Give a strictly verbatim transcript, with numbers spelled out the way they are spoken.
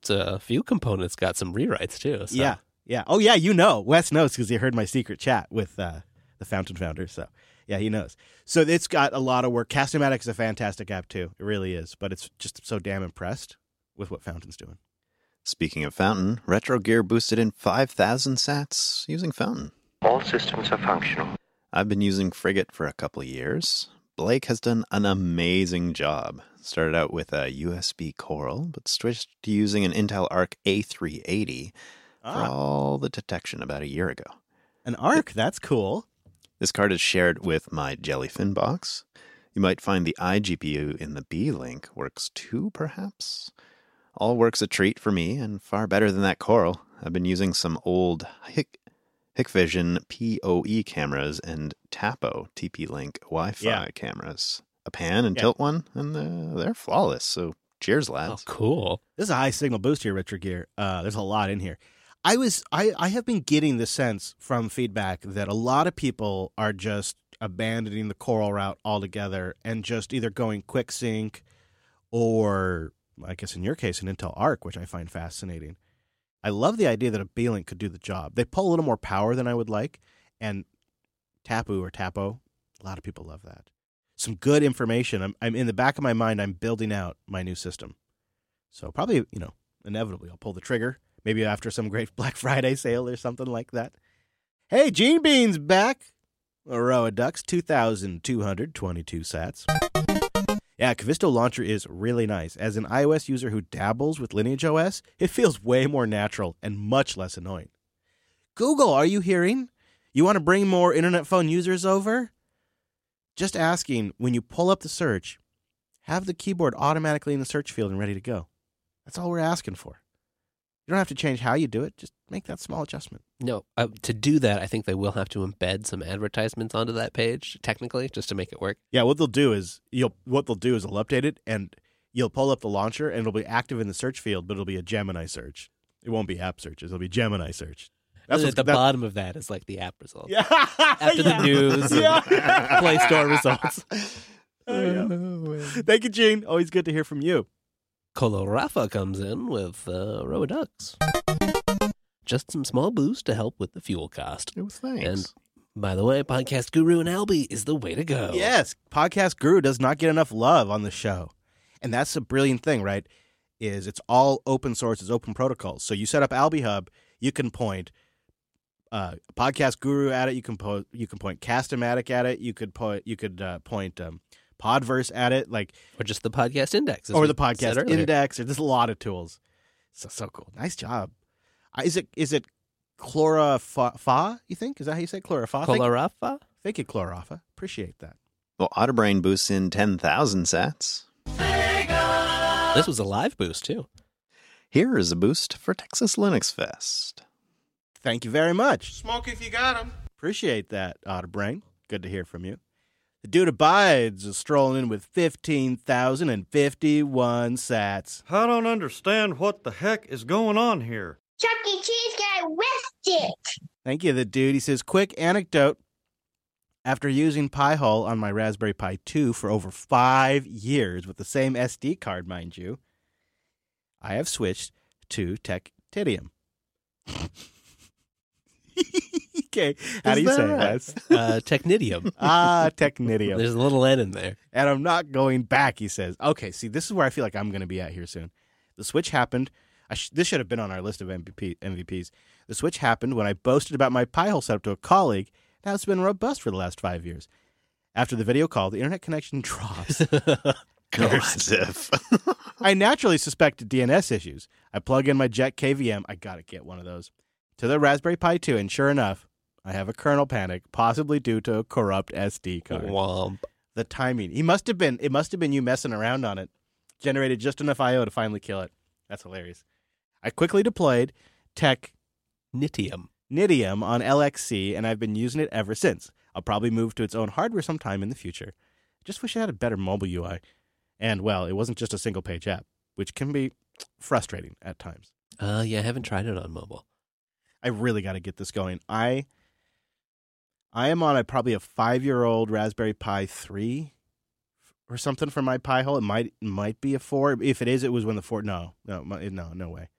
last uh, few components got some rewrites, too. So. Yeah, yeah. Oh, yeah, you know. Wes knows because he heard my secret chat with uh, the Fountain founder, so yeah, he knows. So it's got a lot of work. Cast-O-Matic is a fantastic app, too. It really is, but it's just so damn impressed with what Fountain's doing. Speaking of Fountain, Retro Gear boosted in five thousand sats using Fountain. All systems are functional. I've been using Frigate for a couple of years. Blake has done an amazing job. Started out with a U S B Coral, but switched to using an Intel Arc A three eighty ah. for all the detection about a year ago. An Arc? That's cool. This card is shared with my Jellyfin box. You might find the iGPU in the B-Link works too, perhaps? All works a treat for me, and far better than that Coral. I've been using some old Hic- Hikvision P O E cameras and Tapo T P-Link Wi-Fi yeah. cameras. A pan and yeah. tilt one, and uh, they're flawless, so cheers, lads. Oh, cool. This is a high signal boost here, Retro Gear. Uh, there's a lot in here. I was I, I have been getting the sense from feedback that a lot of people are just abandoning the Coral route altogether and just either going quick sync or, I guess in your case, an Intel Arc, which I find fascinating. I love the idea that a B-Link could do the job. They pull a little more power than I would like, and Tapu or Tapo, a lot of people love that. Some good information. I'm, I'm in the back of my mind, I'm building out my new system. So probably, you know, inevitably I'll pull the trigger. Maybe after some great Black Friday sale or something like that. Hey, Gene Bean's back. Aroa Ducks, two thousand two hundred twenty-two sats. Yeah, Kavisto Launcher is really nice. As an iOS user who dabbles with Lineage O S, it feels way more natural and much less annoying. Google, are you hearing? You want to bring more internet phone users over? Just asking, when you pull up the search, have the keyboard automatically in the search field and ready to go. That's all we're asking for. You don't have to change how you do it. Just make that small adjustment. No, uh, to do that, I think they will have to embed some advertisements onto that page, technically, just to make it work. Yeah, what they'll do is you'll what they'll do is they'll update it, and you'll pull up the launcher, and it'll be active in the search field, but it'll be a Gemini search. It won't be app searches. It'll be Gemini search. That's at the that, bottom of that is like the app results. Yeah. After yeah. the news, yeah. Play Store results. Oh, yeah. Thank you, Gene. Always good to hear from you. Colo Rafa comes in with uh, Roa Ducks. Just some small boost to help with the fuel cost. Oh, thanks. And by the way, Podcast Guru and Albie is the way to go. Yes, Podcast Guru does not get enough love on the show. And that's a brilliant thing, right? Is it's all open source, it's open protocols. So you set up Albie Hub, you can point uh, Podcast Guru at it, you can po- you can point Cast-O-Matic at it, you could po- you could uh, point um, Podverse at it, like or just the Podcast Index, or the Podcast Index. Or there's a lot of tools. So so cool, nice job. Uh, is it is it Chlorapha? You think is that how you say Chlorapha? Chlorapha? Thank you, Chlorapha. Appreciate that. Well, Otterbrain boosts in ten thousand sats. This was a live boost too. Here is a boost for Texas Linux Fest. Thank you very much. Smoke if you got 'em. Appreciate that, Otterbrain. Good to hear from you. The dude abides is strolling in with fifteen thousand fifty-one sats. I don't understand what the heck is going on here. Chuck E. Cheese guy whiffed it. Thank you, the dude. He says, quick anecdote. After using Pi-hole on my Raspberry Pi two for over five years with the same S D card, mind you, I have switched to Tectidium. Okay, how Is do you that say right? that? Uh, Technidium. Ah, Technidium. There's a little N in there. And I'm not going back, he says. Okay, see, this is where I feel like I'm going to be at here soon. The switch happened. I sh- this should have been on our list of M V P- M V Ps. The switch happened when I boasted about my Pi-hole setup to a colleague. Now it's been robust for the last five years. After the video call, the internet connection drops. Cursive. I naturally suspected D N S issues. I plug in my Jet K V M. I got to get one of those. To the Raspberry Pi two, and sure enough, I have a kernel panic, possibly due to a corrupt S D card. Womp. The timing. He must have been, it must have been you messing around on it. Generated just enough I O to finally kill it. That's hilarious. I quickly deployed Technitium. Technitium on L X C, and I've been using it ever since. I'll probably move to its own hardware sometime in the future. Just wish it had a better mobile U I. And, well, it wasn't just a single-page app, which can be frustrating at times. Uh, yeah, I haven't tried it on mobile. I really got to get this going. I I am on a probably a five-year-old Raspberry Pi three or something for my Pi-hole. It might it might be a four. If it is, it was when the four. No, no, no, no way.